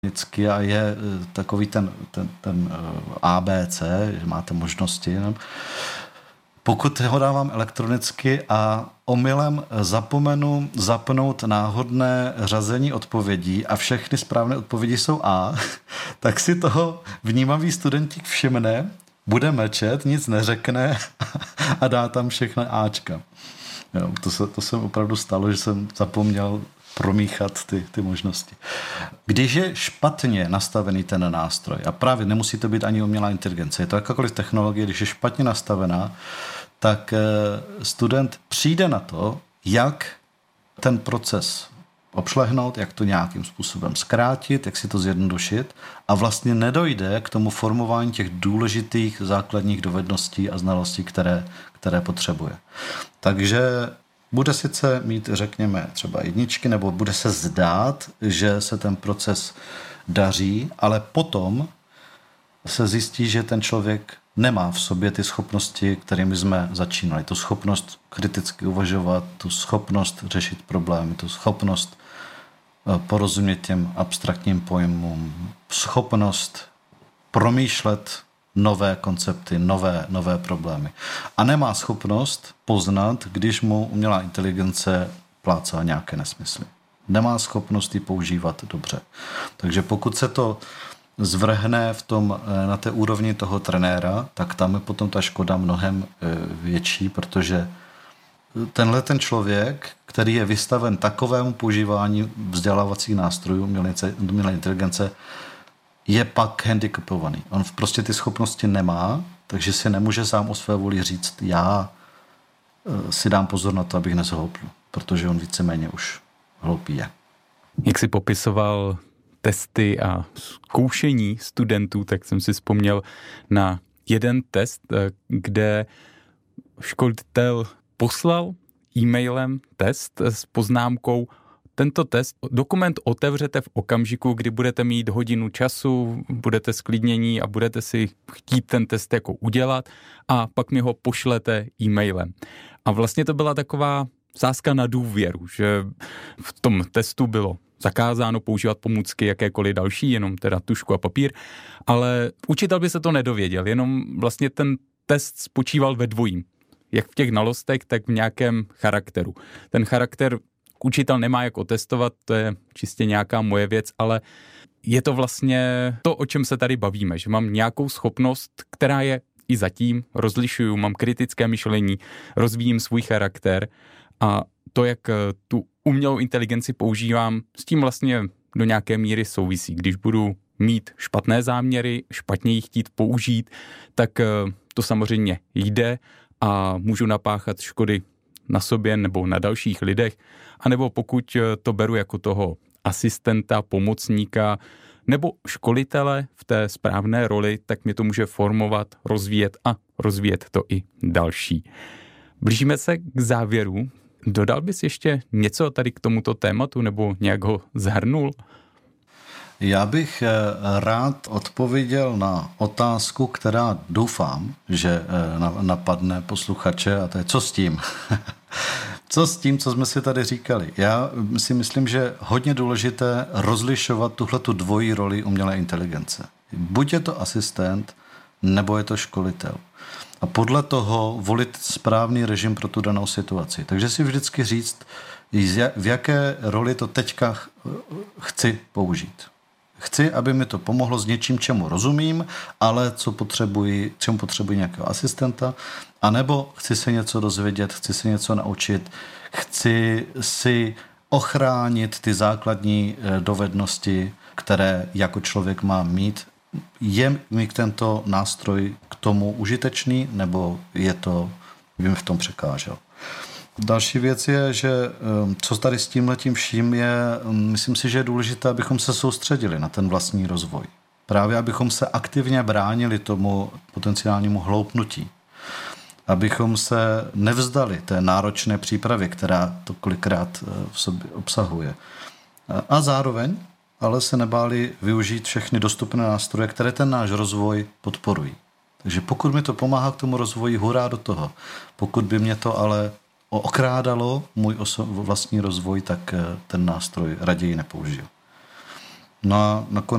vždycky a je takový ten ABC, že máte možnosti. Pokud ho dávám elektronicky a omylem zapomenu zapnout náhodné řazení odpovědí a všechny správné odpovědi jsou A, tak si toho vnímavý studentík všimne, bude mlčet, nic neřekne a dá tam všechny Ačka. Jo, to se opravdu stalo, že jsem zapomněl promíchat ty možnosti. Když je špatně nastavený ten nástroj, a právě nemusí to být ani umělá inteligence, je to jakákoliv technologie, když je špatně nastavená, tak student přijde na to, jak ten proces obšlehnout, jak to nějakým způsobem zkrátit, jak si to zjednodušit a vlastně nedojde k tomu formování těch důležitých základních dovedností a znalostí, které potřebuje. Takže bude sice mít, řekněme, třeba jedničky, nebo bude se zdát, že se ten proces daří, ale potom se zjistí, že ten člověk nemá v sobě ty schopnosti, kterými jsme začínali. Tu schopnost kriticky uvažovat, tu schopnost řešit problémy, tu schopnost porozumět těm abstraktním pojmům, schopnost promýšlet nové koncepty, nové problémy. A nemá schopnost poznat, když mu umělá inteligence plácá nějaké nesmysly. Nemá schopnost ji používat dobře. Takže pokud se to zvrhne na té úrovni toho trenéra, tak tam je potom ta škoda mnohem větší, protože ten člověk, který je vystaven takovému používání vzdělávacích nástrojů umělé inteligence, je pak handicapovaný. On prostě ty schopnosti nemá, takže si nemůže sám o své vůli říct, já si dám pozor na to, abych nezhloupl, protože on víceméně už hloupý je. Jak jsi popisoval testy a zkoušení studentů, tak jsem si vzpomněl na jeden test, kde školitel poslal e-mailem test s poznámkou: tento dokument otevřete v okamžiku, kdy budete mít hodinu času, budete sklidnění a budete si chtít ten test jako udělat a pak mi ho pošlete e-mailem. A vlastně to byla taková sázka na důvěru, že v tom testu bylo zakázáno používat pomůcky jakékoliv další, jenom teda tužku a papír, ale učitel by se to nedověděl, jenom vlastně ten test spočíval ve dvojím. Jak v těch znalostech, tak v nějakém charakteru. Ten charakter učitel nemá jak otestovat, to je čistě nějaká moje věc, ale je to vlastně to, o čem se tady bavíme, že mám nějakou schopnost, která je i zatím, rozlišuju, mám kritické myšlení, rozvíjím svůj charakter a to, jak tu umělou inteligenci používám, s tím vlastně do nějaké míry souvisí. Když budu mít špatné záměry, špatně ji chtít použít, tak to samozřejmě jde a můžu napáchat škody na sobě nebo na dalších lidech, anebo pokud to beru jako toho asistenta, pomocníka nebo školitele v té správné roli, tak mě to může formovat, rozvíjet a rozvíjet to i další. Blížíme se k závěru. Dodal bys ještě něco tady k tomuto tématu nebo nějak ho zhrnul? Já bych rád odpověděl na otázku, která doufám, že napadne posluchače, a to je co s tím? Co s tím, co jsme si tady říkali? Já si myslím, že hodně důležité rozlišovat tuhletu dvojí roli umělé inteligence. Buď je to asistent, nebo je to školitel. A podle toho volit správný režim pro tu danou situaci. Takže si vždycky říct, v jaké roli to teďka chci použít. Chci, aby mi to pomohlo s něčím, čemu rozumím, ale čemu potřebuji nějakého asistenta, anebo chci se něco dozvědět, chci se něco naučit, chci si ochránit ty základní dovednosti, které jako člověk má mít. Je mi tento nástroj k tomu užitečný, nebo by mi v tom překážel? Další věc je, že co tady s tímhletím vším je, myslím si, že je důležité, abychom se soustředili na ten vlastní rozvoj. Právě abychom se aktivně bránili tomu potenciálnímu hloupnutí. Abychom se nevzdali té náročné přípravě, která to kolikrát v sobě obsahuje. A zároveň ale se nebáli využít všechny dostupné nástroje, které ten náš rozvoj podporují. Takže pokud mi to pomáhá k tomu rozvoji, hurá do toho. Pokud by mě to ale okrádalo můj vlastní rozvoj, tak ten nástroj raději nepoužiju. No a nakonec